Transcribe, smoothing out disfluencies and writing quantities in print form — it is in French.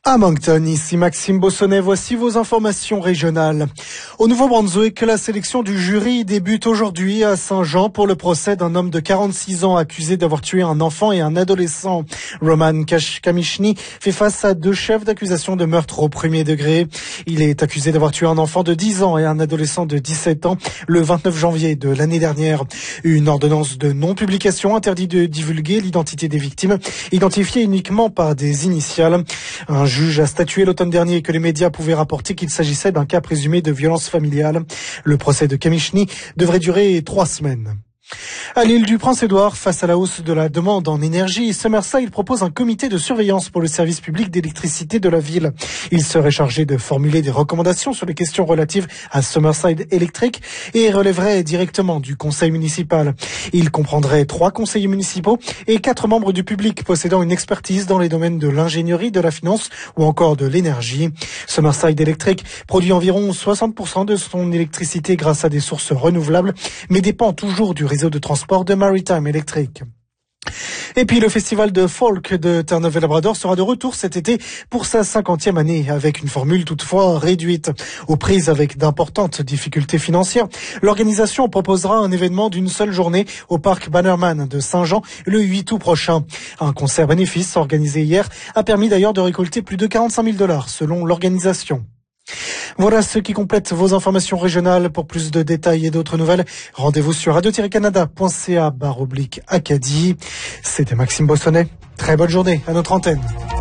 À Moncton, ici Maxime Bossonnet, voici vos informations régionales. Au Nouveau-Brunswick, la sélection du jury débute aujourd'hui à Saint-Jean pour le procès d'un homme de 46 ans accusé d'avoir tué un enfant et un adolescent. Roman Kamishny fait face à 2 chefs d'accusation de meurtre au premier degré. Il est accusé d'avoir tué un enfant de 10 ans et un adolescent de 17 ans le 29 janvier de l'année dernière. Une ordonnance de non-publication interdit de divulguer l'identité des victimes, identifiées uniquement par des initiales. Un juge a statué l'automne dernier que les médias pouvaient rapporter qu'il s'agissait d'un cas présumé de violence familiale. Le procès de Kamishny devrait durer 3 semaines. À l'île du Prince-Édouard, face à la hausse de la demande en énergie, Summerside propose un comité de surveillance pour le service public d'électricité de la ville. Il serait chargé de formuler des recommandations sur les questions relatives à Summerside électrique et relèverait directement du conseil municipal. Il comprendrait 3 conseillers municipaux et 4 membres du public possédant une expertise dans les domaines de l'ingénierie, de la finance ou encore de l'énergie. Summerside électrique produit environ 60% de son électricité grâce à des sources renouvelables, mais dépend toujours du réseau de transport de Maritime Electric. Et puis le festival de folk de Terre-Neuve-et-Labrador sera de retour cet été pour sa 50e année, avec une formule toutefois réduite. Aux prises avec d'importantes difficultés financières, l'organisation proposera un événement d'une seule journée au parc Bannerman de Saint-Jean le 8 août prochain. Un concert bénéfice organisé hier a permis d'ailleurs de récolter plus de 45 000 $ selon l'organisation. Voilà ce qui complète vos informations régionales. Pour plus de détails et d'autres nouvelles, rendez-vous sur radio-canada.ca/Acadie. C'était Maxime Bossonnet. Très bonne journée à notre antenne.